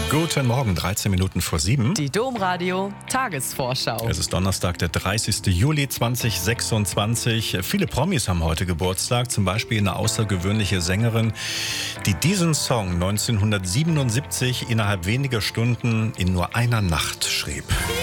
Guten Morgen, 13 Minuten vor 7. Die Domradio Tagesvorschau. Es ist Donnerstag, der 30. Juli 2026. Viele Promis haben heute Geburtstag, zum Beispiel eine außergewöhnliche Sängerin, die diesen Song 1977 innerhalb weniger Stunden in nur einer Nacht schrieb.